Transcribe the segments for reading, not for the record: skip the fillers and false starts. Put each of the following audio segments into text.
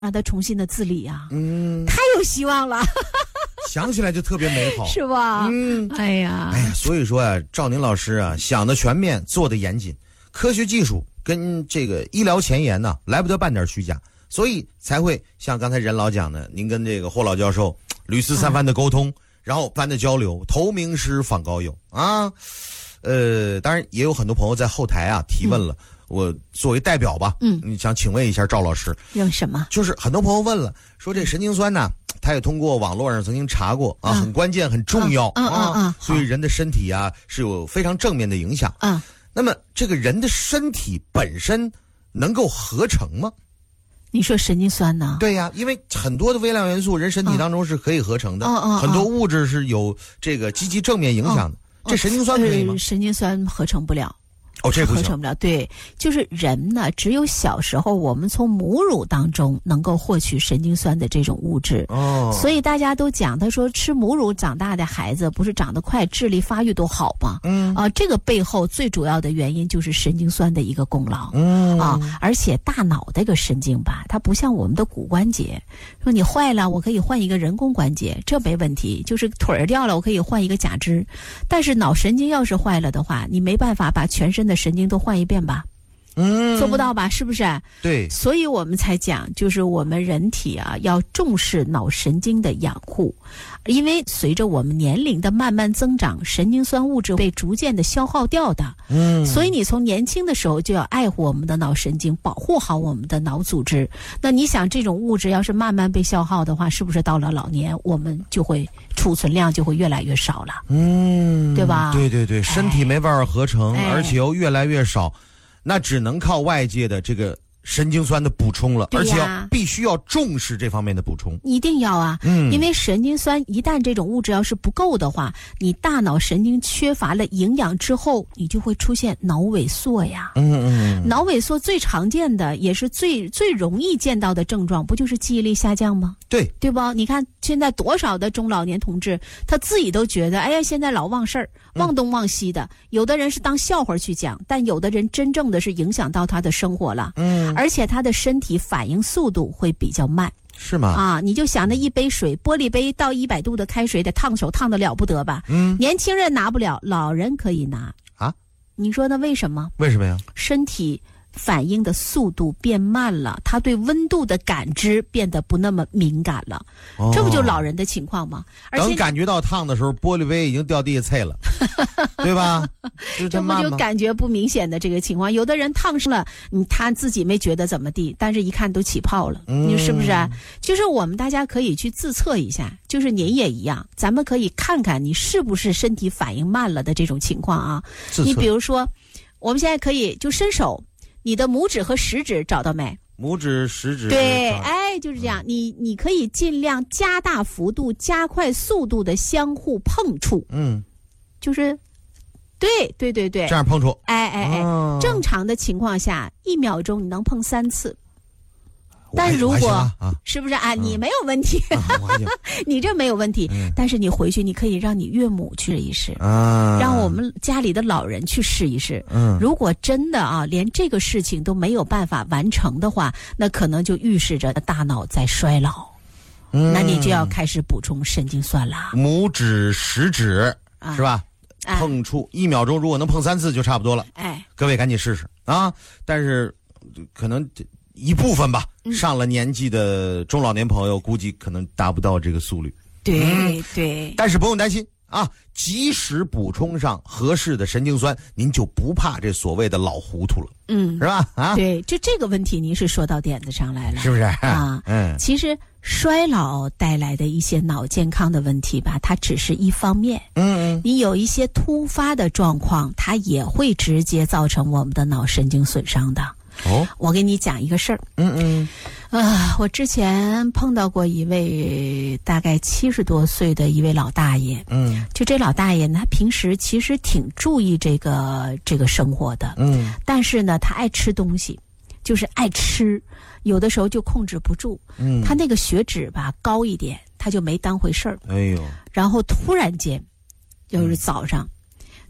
让他重新的自理啊，太有希望了， 想起来就特别美好， 是吧？哎呀， 所以说啊，赵宁老师啊，想的全面，做的严谨，科学技术跟这个医疗前沿呢，来不得半点虚假，所以才会像刚才任老讲的，您跟这个霍老教授屡次三番的沟通，然后般的交流，投名师访高友啊。当然也有很多朋友在后台啊提问了。我作为代表吧，你想请问一下赵老师， 用什么？ 就是很多朋友问了，说这神经酸呢，他也通过网络上曾经查过啊，很关键、很重要对人的身体啊是有非常正面的影响。那么这个人的身体本身能够合成吗？ 你说神经酸呢？ 对呀，因为很多的微量元素人身体当中是可以合成的，很多物质是有这个积极正面影响的。这神经酸可以吗？ 神经酸合成不了。 这不行， 合成不了。对，就是人呢，只有小时候我们从母乳当中能够获取神经酸的这种物质。所以大家都讲，他说吃母乳长大的孩子不是长得快，智力发育都好吗？这个背后最主要的原因就是神经酸的一个功劳。而且大脑这个神经吧，它不像我们的骨关节，说你坏了，我可以换一个人工关节，这没问题。就是腿儿掉了，我可以换一个假肢。但是脑神经要是坏了的话，你没办法把全身的神经都换一遍吧，做不到吧？是不是？ 对， 所以我们才讲，就是我们人体啊，要重视脑神经的养护，因为随着我们年龄的慢慢增长，神经酸物质被逐渐的消耗掉的。所以你从年轻的时候就要爱护我们的脑神经，保护好我们的脑组织。那你想，这种物质要是慢慢被消耗的话，是不是到了老年，我们就会储存量就会越来越少了？对吧？ 对对对，身体没办法合成，而且又越来越少。那只能靠外界的这个神经酸的补充了，而且必须要重视这方面的补充， 一定要啊！因为神经酸一旦这种物质要是不够的话，你大脑神经缺乏了营养之后，你就会出现脑萎缩呀。脑萎缩最常见的也是最容易见到的症状，不就是记忆力下降吗？对吧？你看现在多少的中老年同志，他自己都觉得，哎呀，现在老忘事儿，忘东忘西的。有的人是当笑话去讲，但有的人真正的是影响到他的生活了。而且他的身体反应速度会比较慢。 是吗？ 你就想那一杯水，玻璃杯倒100度的开水，得烫手烫得了不得吧？年轻人拿不了，老人可以拿啊。你说那为什么？ 为什么呀？ 身体反应的速度变慢了，他对温度的感知变得不那么敏感了。这不就老人的情况吗？而且等感觉到烫的时候，玻璃杯已经掉地下碎了，对吧？ 这不就感觉不明显的这个情况？有的人烫伤了，他自己没觉得怎么地，但是一看都起泡了，你是不是？就是我们大家可以去自测一下，就是您也一样，咱们可以看看你是不是身体反应慢了的这种情况啊。你比如说，我们现在可以就伸手。你的拇指和食指找到没？ 拇指、食指。 对，就是这样。你可以尽量加大幅度、加快速度的相互碰触。就是对， 这样碰触。 正常的情况下，1秒钟你能碰3次。但如果是不是你没有问题，你这没有问题。但是你回去，你可以让你岳母去试一试，让我们家里的老人去试一试。如果真的连这个事情都没有办法完成的话，那可能就预示着大脑在衰老。那你就要开始补充神经酸了。 拇指、食指是吧？碰触1秒钟，如果能碰3次就差不多了。各位赶紧试试啊！但是可能一部分吧，上了年纪的中老年朋友估计可能达不到这个速率。 对， 但是不用担心啊，及时补充上合适的神经酸，您就不怕这所谓的老糊涂了。是吧？ 对，就这个问题您是说到点子上来了， 是不是？ 其实衰老带来的一些脑健康的问题吧，它只是一方面。你有一些突发的状况，它也会直接造成我们的脑神经损伤的。我给你讲一个事儿。我之前碰到过一位大概70多岁的一位老大爷。就这老大爷呢，他平时其实挺注意这个生活的。但是呢，他爱吃东西，就是爱吃，有的时候就控制不住。他那个血脂吧高一点，他就没当回事儿。然后突然间，就是早上。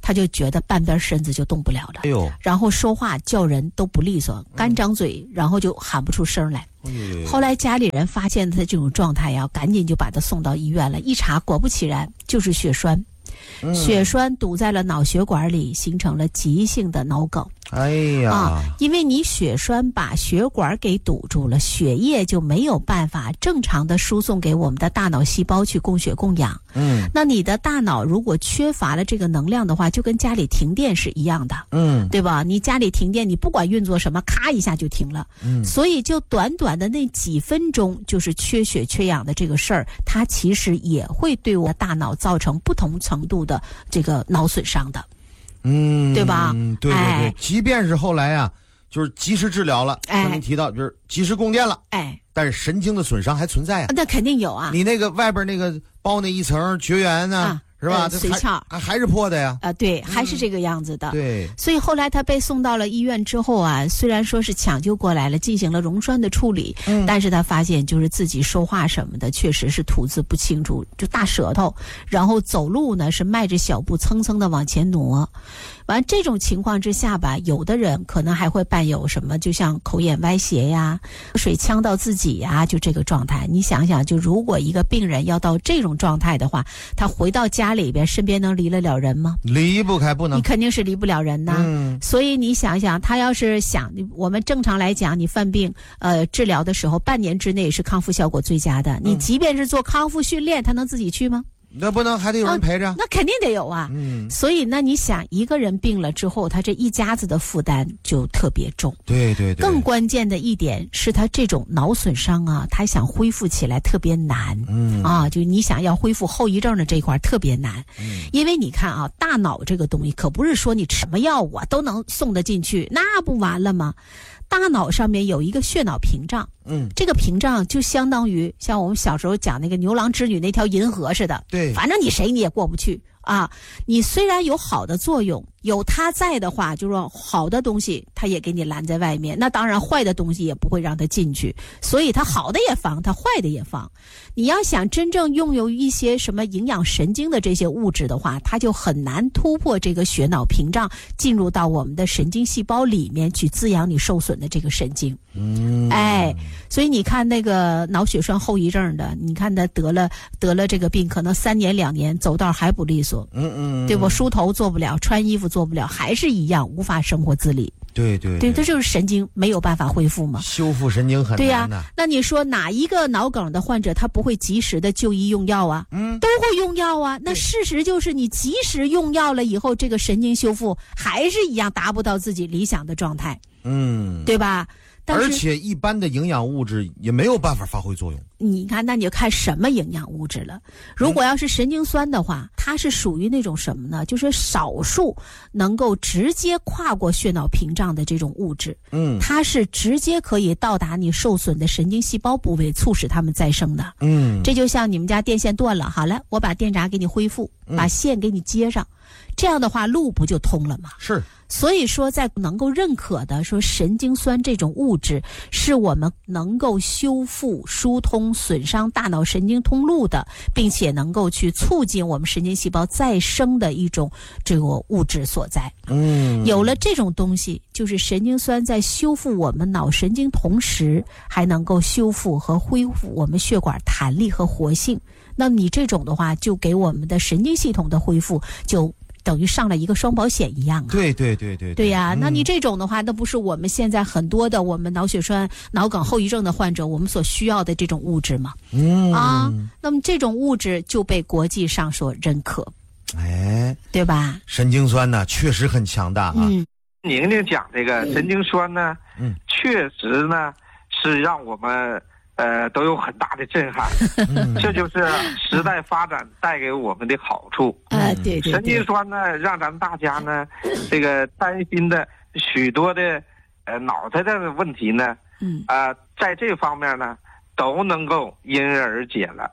他就觉得半边身子就动不了了， 哎呦， 然后说话叫人都不利索，干张嘴，然后就喊不出声来。后来家里人发现他这种状态呀，赶紧就把他送到医院了，一查果不其然就是血栓。血栓堵在了脑血管里，形成了急性的脑梗。 哎呀， 因为你血栓把血管给堵住了，血液就没有办法正常的输送给我们的大脑细胞去供血供氧。那你的大脑如果缺乏了这个能量的话，就跟家里停电是一样的。对吧？你家里停电，你不管运作什么，咔一下就停了。所以就短短的那几分钟，就是缺血缺氧的这个事儿，它其实也会对我的大脑造成不同程度的这个脑损伤的。对吧？ 对对对，即便是后来啊，就是及时治疗了，像您提到就是及时供电了，但是神经的损伤还存在啊。 那肯定有啊。 你那个外边那个包那一层绝缘呢，是吧？ 髓鞘还是破的呀。 对，还是这个样子的。 对。 所以后来他被送到了医院之后啊，虽然说是抢救过来了，进行了溶栓的处理，但是他发现就是自己说话什么的确实是吐字不清楚，就大舌头，然后走路呢是迈着小步蹭蹭的往前挪。完这种情况之下吧，有的人可能还会伴有什么，就像口眼歪斜呀，水呛到自己呀，就这个状态。你想想，就如果一个病人要到这种状态的话，他回到家里边，身边能离得了人吗？ 离不开，不能。 你肯定是离不了人呐。所以你想想，他要是想，我们正常来讲，你犯病治疗的时候，半年之内是康复效果最佳的。你即便是做康复训练，他能自己去吗？ 那不能，还得有人陪着。 那肯定得有啊。所以那你想，一个人病了之后，他这一家子的负担就特别重。 对对对。 更关键的一点是他这种脑损伤啊，他想恢复起来特别难。就你想要恢复后遗症的这一块特别难。因为你看啊，大脑这个东西可不是说你吃什么药啊都能送得进去，那不完了吗？大脑上面有一个血脑屏障，这个屏障就相当于像我们小时候讲那个牛郎织女那条银河似的， 对， 反正你谁你也过不去啊。你虽然有好的作用，有它在的话，就是说好的东西它也给你拦在外面，那当然坏的东西也不会让它进去，所以它好的也防，它坏的也防。你要想真正拥有一些什么营养神经的这些物质的话，它就很难突破这个血脑屏障，进入到我们的神经细胞里面去滋养你受损的这个神经。所以你看那个脑血栓后遗症的，你看他得了这个病，可能3年2年走道还不利索，对吧？梳头做不了，穿衣服做不了，还是一样无法生活自理。 对， 这就是神经没有办法恢复嘛。 修复神经很难的。 对呀，那你说哪一个脑梗的患者他不会及时的就医用药啊？都会用药啊。那事实就是你及时用药了以后，这个神经修复还是一样达不到自己理想的状态。对吧？ 而且一般的营养物质也没有办法发挥作用。 你看，那你就看什么营养物质了。如果要是神经酸的话，它是属于那种什么呢？就是少数能够直接跨过血脑屏障的这种物质。它是直接可以到达你受损的神经细胞部位，促使它们再生的。这就像你们家电线断了，好了，我把电闸给你恢复，把线给你接上，这样的话路不就通了吗？ 是。 所以说，在能够认可的说神经酸这种物质是我们能够修复、疏通损伤大脑神经通路的，并且能够去促进我们神经细胞再生的一种这个物质所在。有了这种东西，就是神经酸在修复我们脑神经同时，还能够修复和恢复我们血管弹力和活性。那你这种的话，就给我们的神经系统的恢复就等于上了一个双保险一样啊。对呀，那你这种的话，那不是我们现在很多的我们脑血栓、脑梗后遗症的患者我们所需要的这种物质吗？那么这种物质就被国际上所认可，对吧？ 神经酸呢，确实很强大啊。 宁宁讲这个神经酸呢，确实呢是让我们都有很大的震撼。这就是时代发展带给我们的好处。 对， 神经酸呢，让咱们大家呢，这个担心的许多的脑袋的问题呢，在这方面呢，都能够因人而解了。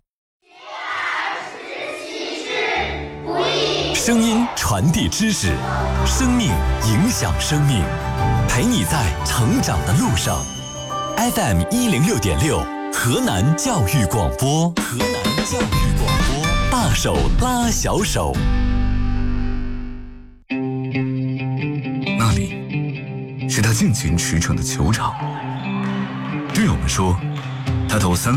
声音传递知识，生命影响生命，陪你在成长的路上。FM 106.6，河南教育广播，大手拉小手。 是他尽情驰骋的球场。队友们说，他投3